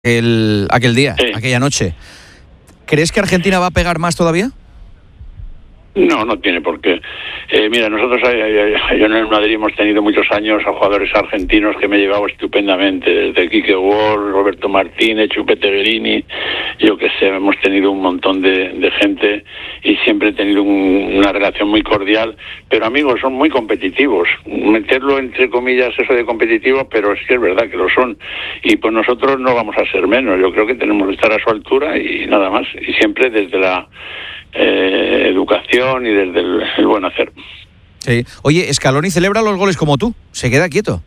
aquel día, sí, aquella noche. ¿Crees que Argentina va a pegar más todavía? No tiene por qué. Mira, nosotros yo en el Madrid hemos tenido muchos años a jugadores argentinos que me he llevado estupendamente, desde Quique Wall, Roberto Martínez, Chupete Guerini, yo que sé, hemos tenido un montón de gente y siempre he tenido una relación muy cordial, pero amigos, son muy competitivos. Meterlo entre comillas eso de competitivos, pero sí es verdad que lo son. Y pues nosotros no vamos a ser menos, yo creo que tenemos que estar a su altura y nada más. Y siempre desde la educación y desde el buen hacer. Sí. Oye, Scaloni celebra los goles como tú, se queda quieto.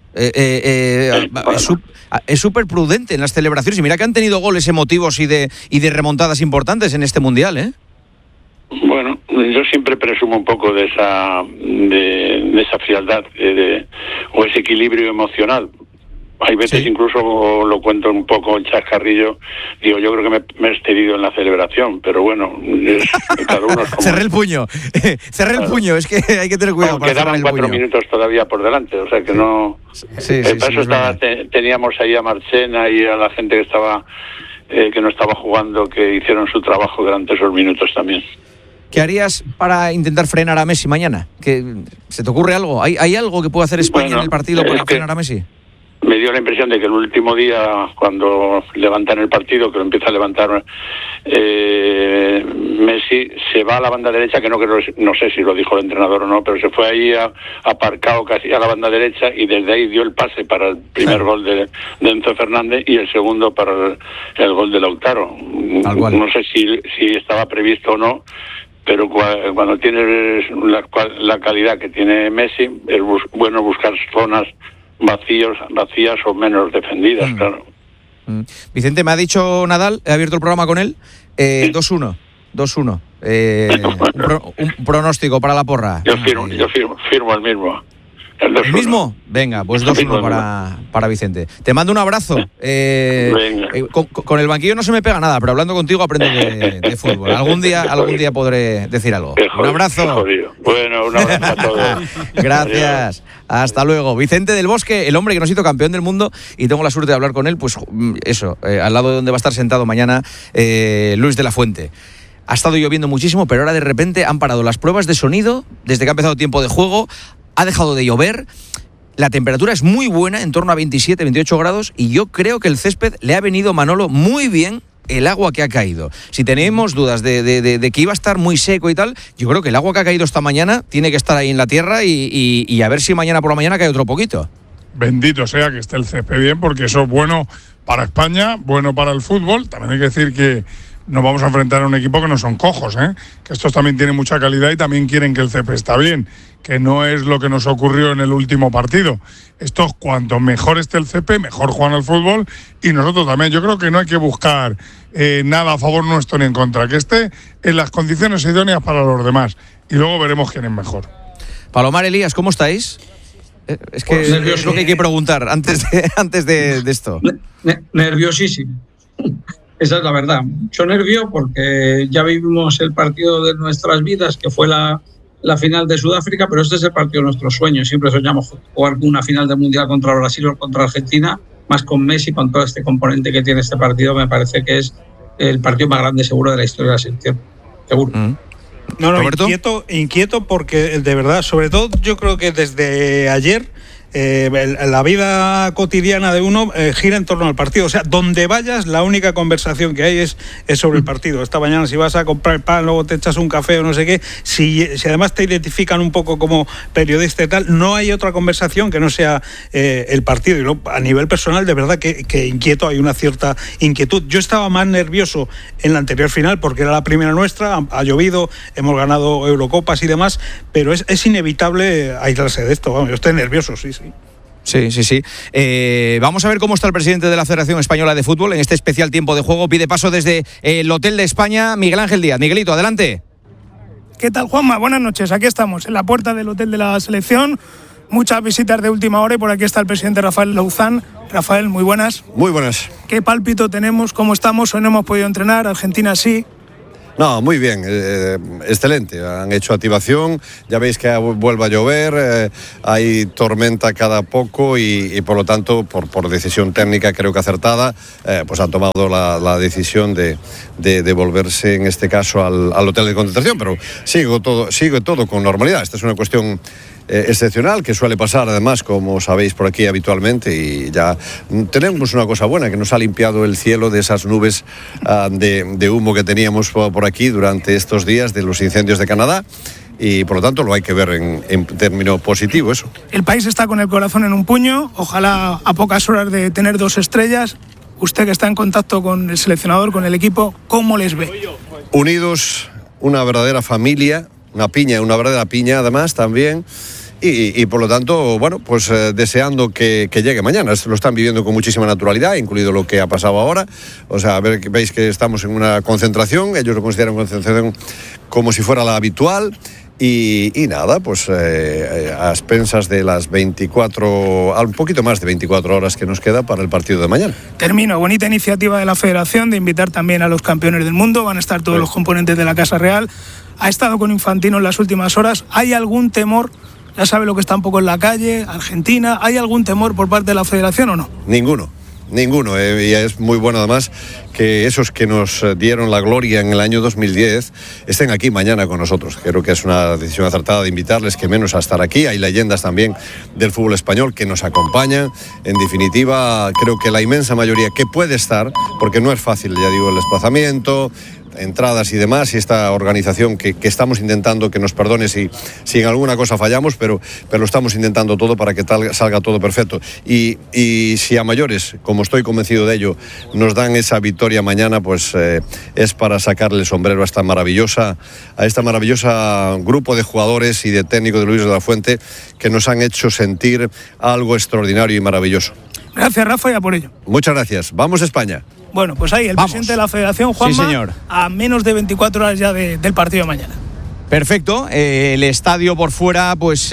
Es súper prudente en las celebraciones y mira que han tenido goles emotivos y de remontadas importantes en este Mundial, ¿eh? Bueno, yo siempre presumo un poco de esa frialdad o ese equilibrio emocional. Hay veces sí, incluso lo cuento un poco el chascarrillo, digo, yo creo que me he excedido en la celebración, pero bueno, cada uno es como... Cerré el puño, el puño, es que hay que tener cuidado. Quedaban 4 minutos todavía por delante, o sea que no... Teníamos ahí a Marchena y a la gente que estaba que no estaba jugando, que hicieron su trabajo durante esos minutos también. ¿Qué harías para intentar frenar a Messi mañana? ¿Se te ocurre algo? ¿Hay algo que pueda hacer España en el partido para frenar a Messi? Me dio la impresión de que el último día, cuando levantan el partido, que lo empieza a levantar Messi, se va a la banda derecha, que no sé si lo dijo el entrenador o no, pero se fue ahí aparcado casi a la banda derecha y desde ahí dio el pase para el primer gol de Enzo Fernández y el segundo para el gol de Lautaro. No sé si estaba previsto o no, pero cuando tienes la calidad que tiene Messi, es bueno buscar zonas vacías o menos defendidas, claro. Vicente, me ha dicho Nadal, he abierto el programa con él, 2-1. Un pronóstico para la porra. Yo firmo el mismo. ¿El mismo? Venga, pues 2-1 para Vicente. Te mando un abrazo. Con el banquillo no se me pega nada, pero hablando contigo aprendo de fútbol. Algún día podré decir algo. Un abrazo. Bueno, un abrazo a todos. Gracias. Hasta luego. Vicente del Bosque, el hombre que nos hizo campeón del mundo, y tengo la suerte de hablar con él, pues eso, al lado de donde va a estar sentado mañana Luis de la Fuente. Ha estado lloviendo muchísimo, pero ahora de repente han parado las pruebas de sonido desde que ha empezado tiempo de juego. Ha dejado de llover, la temperatura es muy buena, en torno a 27, 28 grados, y yo creo que el césped le ha venido, Manolo, muy bien el agua que ha caído. Si tenemos dudas de que iba a estar muy seco y tal, yo creo que el agua que ha caído esta mañana tiene que estar ahí en la tierra y a ver si mañana por la mañana cae otro poquito. Bendito sea que esté el césped bien, porque eso es bueno para España, bueno para el fútbol. También hay que decir que nos vamos a enfrentar a un equipo que no son cojos, que estos también tienen mucha calidad y también quieren que el césped está bien, que no es lo que nos ocurrió en el último partido. Estos, cuanto mejor esté el césped, mejor juegan al fútbol, y nosotros también. Yo creo que no hay que buscar nada a favor nuestro ni en contra, que esté en las condiciones idóneas para los demás, y luego veremos quién es mejor. Palomar, Elías, ¿cómo estáis? Es que es lo que hay que preguntar antes de esto. Nerviosísimo. Esa es la verdad. Mucho nervio porque ya vivimos el partido de nuestras vidas, que fue la final de Sudáfrica, pero este es el partido de nuestros sueños. Siempre soñamos jugar una final del Mundial contra Brasil o contra Argentina, más con Messi, con todo este componente que tiene este partido. Me parece que es el partido más grande seguro de la historia de la selección. Seguro. No, inquieto porque de verdad, sobre todo yo creo que desde ayer la vida cotidiana de uno gira en torno al partido. O sea, donde vayas, la única conversación que hay es sobre el partido. Esta mañana, si vas a comprar pan, luego te echas un café o no sé qué, si además te identifican un poco como periodista y tal, no hay otra conversación que no sea el partido. Y luego, a nivel personal, de verdad que inquieto, hay una cierta inquietud. Yo estaba más nervioso en la anterior final porque era la primera nuestra, ha llovido, hemos ganado Eurocopas y demás, pero es inevitable aislarse de esto. Vamos, yo estoy nervioso, sí. Sí. Vamos a ver cómo está el presidente de la Federación Española de Fútbol en este especial tiempo de juego. Pide paso desde el Hotel de España, Miguel Ángel Díaz. Miguelito, adelante. ¿Qué tal, Juanma? Buenas noches. Aquí estamos, en la puerta del Hotel de la Selección. Muchas visitas de última hora y por aquí está el presidente Rafael Louzán. Rafael, muy buenas. Muy buenas. ¿Qué pálpito tenemos? ¿Cómo estamos? Hoy no hemos podido entrenar, Argentina sí. No, muy bien, excelente. Han hecho activación, ya veis que vuelve a llover, hay tormenta cada poco y por lo tanto, por decisión técnica creo que acertada, pues han tomado la decisión de volverse en este caso al hotel de concentración, pero sigue todo con normalidad. Esta es una cuestión excepcional que suele pasar además, como sabéis, por aquí habitualmente, y ya tenemos una cosa buena, que nos ha limpiado el cielo de esas nubes de humo que teníamos por aquí durante estos días de los incendios de Canadá, y por lo tanto lo hay que ver en término positivo eso. El país está con el corazón en un puño, ojalá a pocas horas de tener 2 estrellas. Usted que está en contacto con el seleccionador, con el equipo, ¿cómo les ve? Unidos, una verdadera familia, una verdadera piña además también. Y por lo tanto, bueno, pues deseando que llegue mañana. Lo están viviendo con muchísima naturalidad, incluido lo que ha pasado ahora. O sea, veis que estamos en una concentración, ellos lo consideran concentración como si fuera la habitual. Y nada, pues a expensas de las 24, un poquito más de 24 horas que nos queda para el partido de mañana. Termino, bonita iniciativa de la Federación de invitar también a los campeones del mundo, van a estar todos los componentes de la Casa Real. Ha estado con Infantino en las últimas horas. ¿Hay algún temor? Ya sabe lo que está un poco en la calle, Argentina. ¿Hay algún temor por parte de la Federación o no? Ninguno. Y es muy bueno además que esos que nos dieron la gloria en el año 2010 estén aquí mañana con nosotros. Creo que es una decisión acertada de invitarles, que menos a estar aquí. Hay leyendas también del fútbol español que nos acompañan. En definitiva, creo que la inmensa mayoría que puede estar, porque no es fácil, ya digo, el desplazamiento, entradas y demás, y esta organización que estamos intentando, que nos perdone si en alguna cosa fallamos, pero lo estamos intentando todo para que salga todo perfecto. Y si a mayores, como estoy convencido de ello, nos dan esa victoria mañana, pues es para sacarle el sombrero a esta maravillosa grupo de jugadores y de técnicos de Luis de la Fuente, que nos han hecho sentir algo extraordinario y maravilloso. Gracias, Rafa, y a por ello. Muchas gracias. Vamos a España. Bueno, pues ahí el presidente de la Federación, Juanma, sí, señor, a menos de 24 horas ya del partido de mañana. Perfecto, el estadio por fuera pues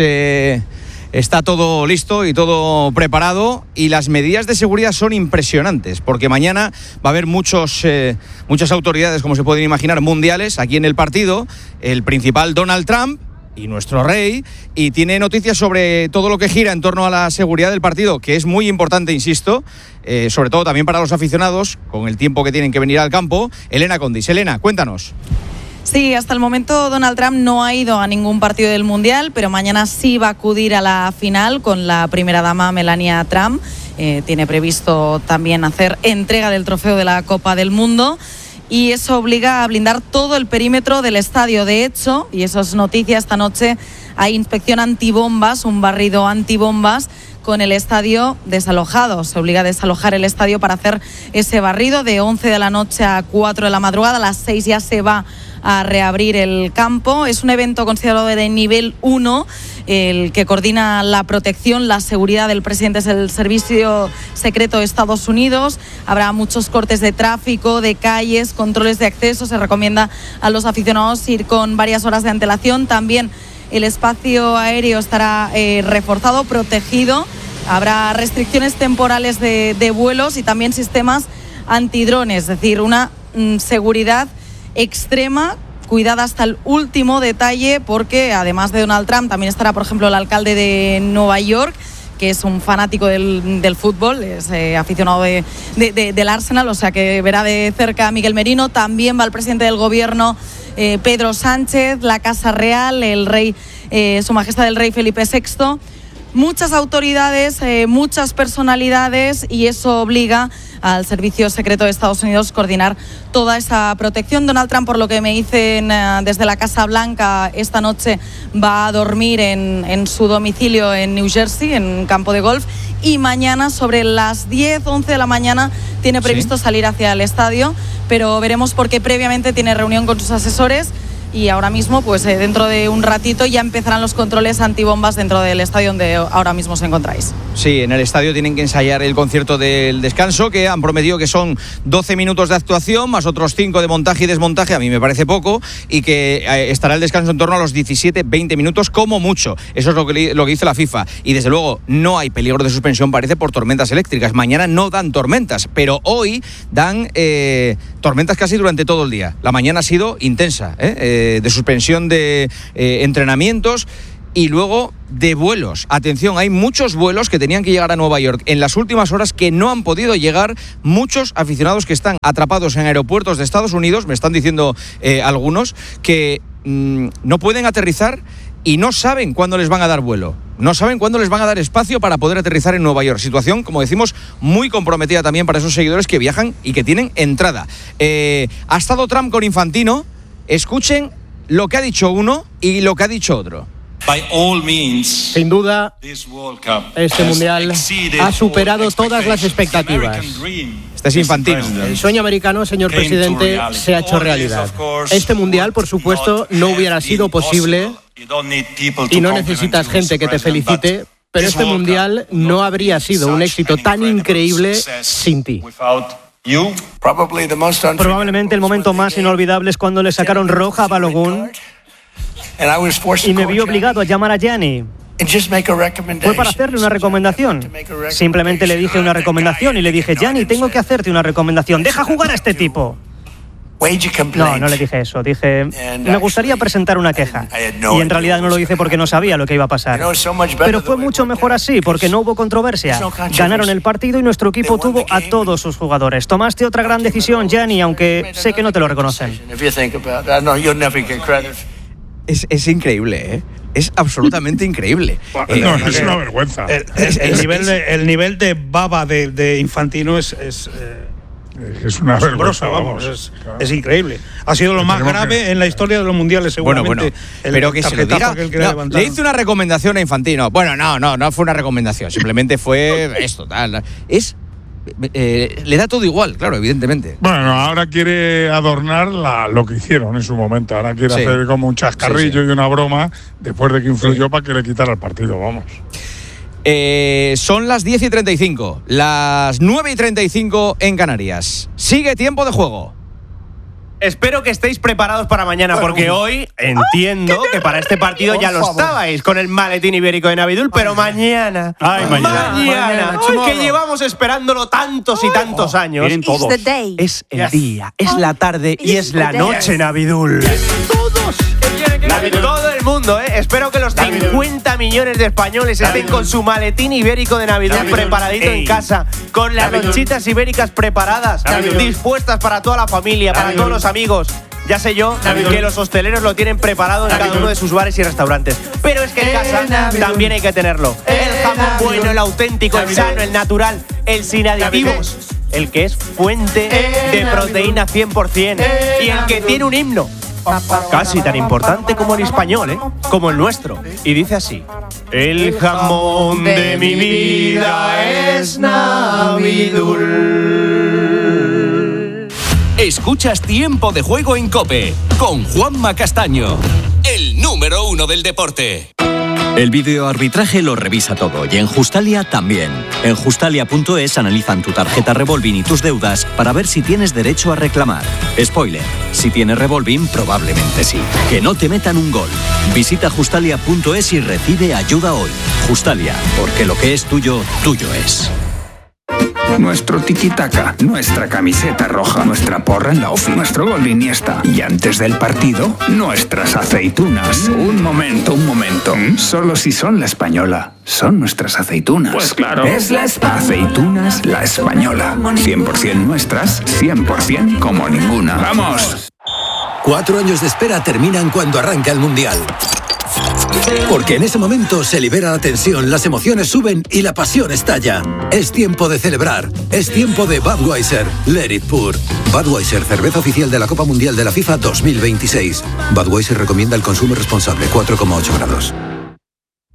está todo listo y todo preparado, y las medidas de seguridad son impresionantes, porque mañana va a haber muchas autoridades, como se pueden imaginar, mundiales aquí en el partido. El principal, Donald Trump, y nuestro rey, y tiene noticias sobre todo lo que gira en torno a la seguridad del partido, que es muy importante, insisto, sobre todo también para los aficionados, con el tiempo que tienen que venir al campo. Elena Condis. Elena, cuéntanos. Sí, hasta el momento Donald Trump no ha ido a ningún partido del Mundial, pero mañana sí va a acudir a la final con la primera dama Melania Trump. Tiene previsto también hacer entrega del trofeo de la Copa del Mundo, y eso obliga a blindar todo el perímetro del estadio. De hecho, y eso es noticia, esta noche hay inspección antibombas, un barrido antibombas con el estadio desalojado. Se obliga a desalojar el estadio para hacer ese barrido de 11 de la noche a 4 de la madrugada. A las 6 ya se va a reabrir el campo. Es un evento considerado de nivel 1. El que coordina la protección, la seguridad del presidente es el Servicio Secreto de Estados Unidos. Habrá muchos cortes de tráfico, de calles, controles de acceso. Se recomienda a los aficionados ir con varias horas de antelación. También el espacio aéreo estará reforzado, protegido. Habrá restricciones temporales de vuelos y también sistemas antidrones, es decir, una seguridad extrema, cuidada hasta el último detalle, porque además de Donald Trump también estará, por ejemplo, el alcalde de Nueva York, que es un fanático del fútbol, es aficionado del Arsenal, o sea que verá de cerca a Miguel Merino. También va el presidente del gobierno, Pedro Sánchez, la Casa Real, el rey, Su Majestad el Rey Felipe VI. Muchas autoridades, muchas personalidades, y eso obliga al Servicio Secreto de Estados Unidos coordinar toda esa protección. Donald Trump, por lo que me dicen desde la Casa Blanca, esta noche va a dormir en su domicilio en New Jersey, en un campo de golf, y mañana sobre las 10, 11 de la mañana tiene previsto salir hacia el estadio, pero veremos, porque previamente tiene reunión con sus asesores. y ahora mismo, pues dentro de un ratito ya empezarán los controles antibombas dentro del estadio donde ahora mismo os encontráis. Sí, en el estadio tienen que ensayar el concierto del descanso, que han prometido que son 12 minutos de actuación, más otros 5 de montaje y desmontaje, a mí me parece poco, y que estará el descanso en torno a los 17-20 minutos como mucho. Eso es lo que dice la FIFA. Y desde luego no hay peligro de suspensión, parece, por tormentas eléctricas. Mañana no dan tormentas, pero hoy dan tormentas casi durante todo el día. La mañana ha sido intensa, de suspensión de entrenamientos y luego de vuelos. Atención, hay muchos vuelos que tenían que llegar a Nueva York en las últimas horas que no han podido llegar. Muchos aficionados que están atrapados en aeropuertos de Estados Unidos, me están diciendo algunos, que no pueden aterrizar y no saben cuándo les van a dar vuelo. No saben cuándo les van a dar espacio para poder aterrizar en Nueva York. Situación, como decimos, muy comprometida también para esos seguidores que viajan y que tienen entrada. Ha estado Trump con Infantino. Escuchen lo que ha dicho uno y lo que ha dicho otro. Sin duda, este mundial ha superado todas las expectativas. Este es Infantino. El sueño americano, señor presidente, se ha hecho realidad. Este mundial, por supuesto, no hubiera sido posible y no necesitas gente que te felicite, pero este mundial no habría sido un éxito tan increíble sin ti. Probablemente el momento más inolvidable es cuando le sacaron roja a Balogun y me vi obligado a llamar a Gianni. Fue para hacerle una recomendación. Simplemente le dije una recomendación y le dije: Gianni, tengo que hacerte una recomendación. Deja jugar a este tipo. No le dije eso. Dije: me gustaría presentar una queja. Y en realidad no lo hice porque no sabía lo que iba a pasar. Pero fue mucho mejor así, porque no hubo controversia. Ganaron el partido y nuestro equipo tuvo a todos sus jugadores. Tomaste otra gran decisión, Gianni, aunque sé que no te lo reconocen. Es increíble, ¿eh? Es absolutamente increíble. No, es una vergüenza. El nivel de baba de Infantino es una vergüenza, vamos. Es increíble. Ha sido lo más grave en la historia de los mundiales, seguramente. Bueno, pero que se lo diga. Le hice una recomendación a Infantino. Bueno, no fue una recomendación. Simplemente fue esto, tal. Le da todo igual, claro, evidentemente. Bueno, ahora quiere adornar lo que hicieron en su momento. Ahora quiere hacer como un chascarrillo y una broma después de que influyó para que le quitara el partido, vamos. Son las 10:35, las 9:35 en Canarias. Sigue tiempo de juego. Espero que estéis preparados para mañana, porque hoy entiendo que para este partido ya lo estabais con el maletín ibérico de Navidul, pero mañana, que llevamos esperándolo tantos y tantos años, es el día, es la tarde y es la noche Navidul. Todo el mundo, espero que los 50 millones de españoles estén con su maletín ibérico de Navidul preparadito en casa, con las lonchitas ibéricas preparadas, dispuestas para toda la familia, para todos los amigos. Ya sé yo que los hosteleros lo tienen preparado en cada uno de sus bares y restaurantes, pero es que en casa también hay que tenerlo. El jamón bueno, el auténtico, el sano, el natural, el sin aditivos, el que es fuente de proteína 100% y el que tiene un himno casi tan importante como el español, como el nuestro. Y dice así: el jamón de mi vida es Navidul. Escuchas Tiempo de Juego en COPE con Juanma Castaño, el número 1 del deporte. El videoarbitraje lo revisa todo y en Justalia también. En Justalia.es analizan tu tarjeta revolving y tus deudas para ver si tienes derecho a reclamar. Spoiler, si tienes revolving, probablemente sí. Que no te metan un gol. Visita Justalia.es y recibe ayuda hoy. Justalia, porque lo que es tuyo, tuyo es. Nuestro tiki-taka, nuestra camiseta roja, nuestra porra en la off, nuestro gol de Iniesta. Y antes del partido, nuestras aceitunas. Un momento. Solo si son la española. Son nuestras aceitunas. Pues claro. Es la aceitunas La Española. 100% nuestras, 100% como ninguna. ¡Vamos! 4 años de espera terminan cuando arranca el Mundial. Porque en ese momento se libera la tensión, las emociones suben y la pasión estalla. Es tiempo de celebrar. Es tiempo de Budweiser. Let it pour. Budweiser, cerveza oficial de la Copa Mundial de la FIFA 2026. Budweiser recomienda el consumo responsable. 4,8 grados.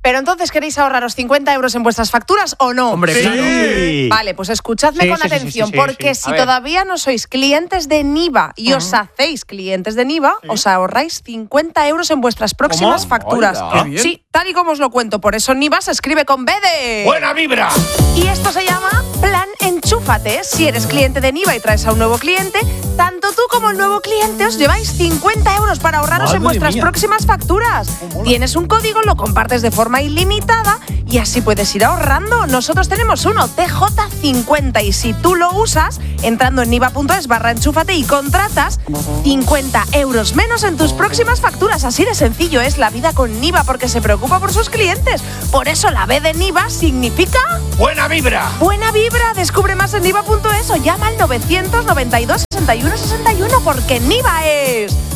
Pero entonces, ¿queréis ahorraros 50 euros en vuestras facturas o no? Hombre, sí. Claro. Vale, pues escuchadme con atención, porque si todavía no sois clientes de Niva y os hacéis clientes de Niva, os ahorráis 50 euros en vuestras próximas facturas. Sí, tal y como os lo cuento. Por eso Niva se escribe con B de... ¡Buena vibra! Y esto se llama Plan Enchúfate. Si eres cliente de Niva y traes a un nuevo cliente, tanto tú como el nuevo cliente os lleváis 50 euros para ahorraros en vuestras próximas facturas. Tienes un código, lo compartes de forma ilimitada y así puedes ir ahorrando. Nosotros tenemos uno, TJ50, y si tú lo usas, entrando en niva.es/enchúfate y contratas, 50 euros menos en tus próximas facturas. Así de sencillo es la vida con Niva, porque se preocupa por sus clientes. Por eso la B de Niva significa... ¡Buena vibra! ¡Buena vibra! Descubre más en niva.es o llama al 992 61 61, porque Niva es...